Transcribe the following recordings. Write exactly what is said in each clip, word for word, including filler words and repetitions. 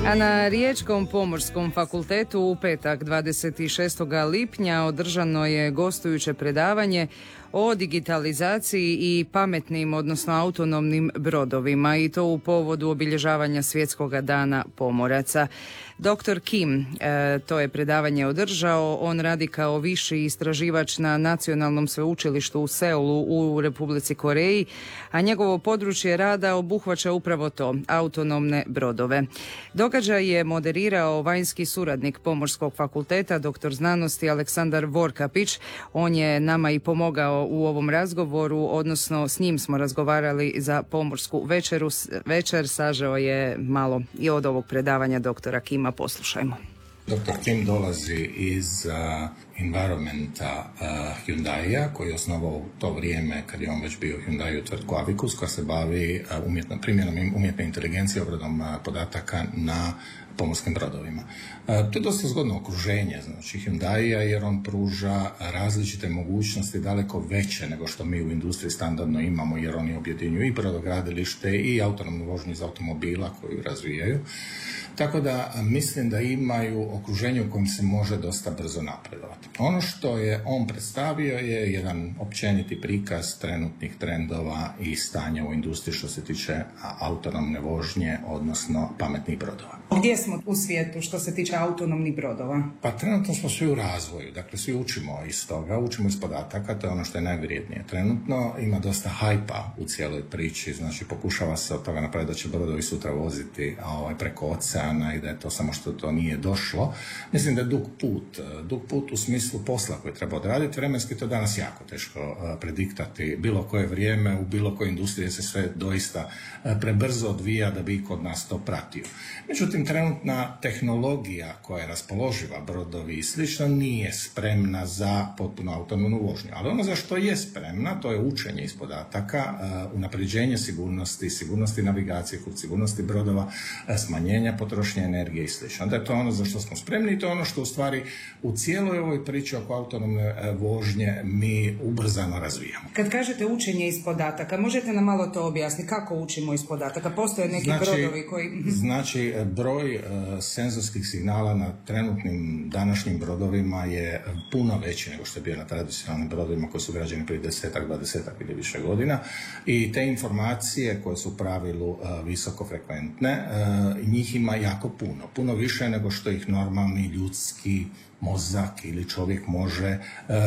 A na Riječkom pomorskom fakultetu u petak dvadeset šestog lipnja održano je gostujuće predavanje o digitalizaciji i pametnim, odnosno autonomnim brodovima, i to u povodu obilježavanja Svjetskog dana pomoraca. doktor Kim e, to je predavanje održao. On radi kao viši istraživač na Nacionalnom sveučilištu u Seulu u Republici Koreji, a njegovo područje rada obuhvaća upravo to, autonomne brodove. Događaj je moderirao vanjski suradnik Pomorskog fakulteta, doktor znanosti Aleksandar Vorkapić. On je nama i pomogao u ovom razgovoru, odnosno s njim smo razgovarali za pomorsku večeru. Večer sažeo je malo i od ovog predavanja doktora Kima. Poslušajmo. doktor Kim dolazi iz uh, environmenta uh, Hyundai-a, koji je osnovao u to vrijeme kad je on već bio Hyundai u tvrtku Avicus, koja se bavi uh, umjetno, primjenom umjetne inteligencije, obradom uh, podataka na pomorskim brodovima. Uh, to je dosta zgodno okruženje, znači Hyundai-a, jer on pruža različite mogućnosti daleko veće nego što mi u industriji standardno imamo, jer oni objedinjuju i brodogradilište i autonomnu vožnju iz automobila koju razvijaju. Tako da mislim da imaju okruženje u kojem se može dosta brzo napredovati. Ono što je on predstavio je jedan općeniti prikaz trenutnih trendova i stanja u industriji što se tiče autonomne vožnje, odnosno pametnih brodova. Gdje smo u svijetu što se tiče autonomnih brodova? Pa trenutno smo svi u razvoju, dakle svi učimo iz toga, učimo iz podataka, to je ono što je najvrijednije. Trenutno ima dosta hajpa u cijeloj priči, znači pokušava se od toga napraviti da će brodovi sutra voziti ovaj, preko oceana i da je to samo što to nije došlo. Mislim da je dug put, dug put u smislu posla koji treba odraditi. Vremenski to danas jako teško uh, prediktati. Bilo koje vrijeme, u bilo kojoj industriji se sve doista uh, prebrzo odvija da bi kod nas to pratio. Međutim, trenutna tehnologija koja je raspoloživa, brodovi i slično, nije spremna za potpuno autonomnu vožnju. Ali ono za što je spremna, to je učenje iz podataka, uh, unapređenje sigurnosti, sigurnosti navigacije, kod sigurnosti brodova, uh, smanjenja potrošnje energije i slično. Da je to ono za što smo spremni i to je ono što u stvari u cijeloj ovoj priči oko autonomne vožnje mi ubrzano razvijamo. Kad kažete učenje iz podataka, možete nam malo to objasniti? Kako učimo iz podataka? Postoje neki znači, brodovi koji... Znači, broj uh, senzorskih signala na trenutnim današnjim brodovima je puno veći nego što je bio na tradicionalnim brodovima koji su građeni prije desetak, dvadesetak ili više godina, i te informacije koje su u pravilu uh, visokofrekventne, uh, njih ima jako puno, puno više nego što ih normalni ljudski mozak ili čovjek može e,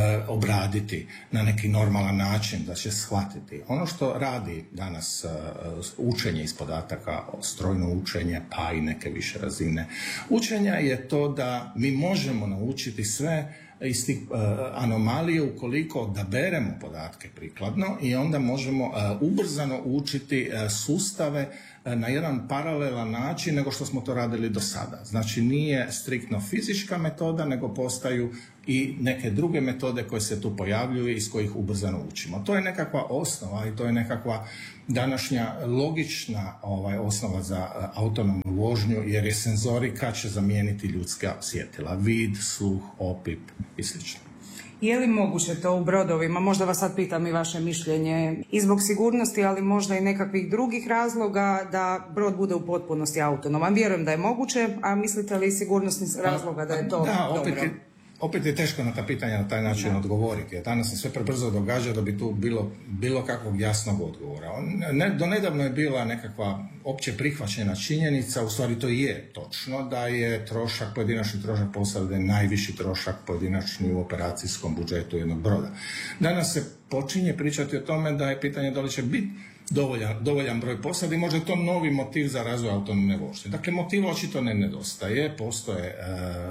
obraditi na neki normalan način, da će shvatiti. Ono što radi danas e, učenje iz podataka, strojno učenje, pa i neke više razine učenja, je to da mi možemo naučiti sve iz tih uh, anomalije ukoliko odaberemo podatke prikladno, i onda možemo uh, ubrzano učiti uh, sustave uh, na jedan paralelan način nego što smo to radili do sada. Znači nije striktno fizička metoda, nego postaju i neke druge metode koje se tu pojavljuju i iz kojih ubrzano učimo. To je nekakva osnova i to je nekakva današnja logična ovaj, osnova za uh, autonomnu vožnju, jer je senzorika će zamijeniti ljudska osjetila, vid, sluh, opip i slično. Je li moguće to u brodovima? Možda vas sad pitam i vaše mišljenje. I zbog sigurnosti, ali možda i nekakvih drugih razloga da brod bude u potpunosti autonoman. Vjerujem da je moguće, a mislite li sigurnosnih razloga da je to da, opet dobro? Je, opet je teško na ta pitanja na taj način da. odgovoriti. Jer danas se sve prebrzo događa da bi tu bilo bilo kakvog jasnog odgovora. Ne, do nedavno je bila nekakva opće prihvaćena činjenica, u stvari to je točno, da je trošak, pojedinačni trošak posade najviši trošak pojedinačni u operacijskom budžetu jednog broda. Danas se počinje pričati o tome da je pitanje da li će biti dovoljan, dovoljan broj posade i možda je to novi motiv za razvoj autonomne vožnje. Dakle, motiva očito ne nedostaje, postoje e,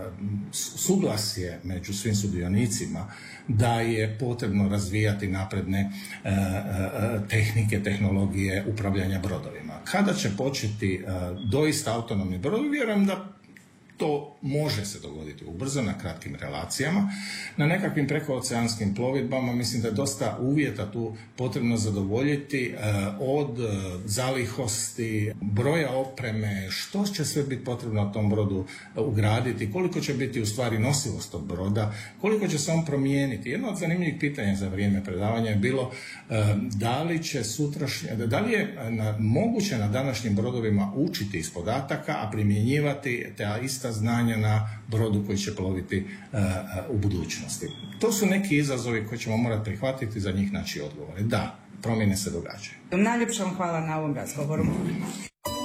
suglasje među svim sudionicima da je potrebno razvijati napredne e, e, tehnike, tehnologije upravljanja brodovima. Kada će početi e, doista autonomni brodovi, vjerujem da To može se dogoditi ubrzo na kratkim relacijama. Na nekakvim prekooceanskim plovidbama mislim da je dosta uvjeta tu potrebno zadovoljiti, od zalihosti, broja opreme, što će sve biti potrebno na tom brodu ugraditi, koliko će biti u stvari nosivost tog broda, koliko će se on promijeniti. Jedno od zanimljivih pitanja za vrijeme predavanja je bilo da li će sutrašnje, da li je moguće na današnjim brodovima učiti iz podataka, a primjenjivati ta ista znanja na brodu koji će ploviti uh, u budućnosti. To su neki izazovi koje ćemo morati prihvatiti, za njih naći odgovore. Da, promjene se događaju. Najljepša vam hvala na ovom razgovoru.